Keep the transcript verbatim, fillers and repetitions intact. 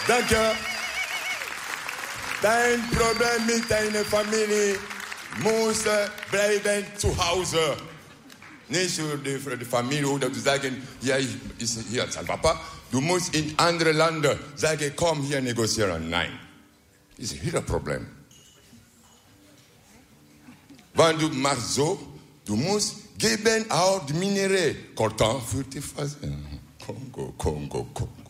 Danke. Dein Problem mit deiner Familie muss bleiben zu Hause. Nicht für die, für die Familie oder zu sagen, ja, ich ist hier als Papa. Du musst in andere Länder sagen, komm hier negozieren. Nein. Das ist hier ein Problem. Wenn du machst so, du musst geben auch die Minerais. Coltan für die Phase. Kongo, Kongo, Kongo.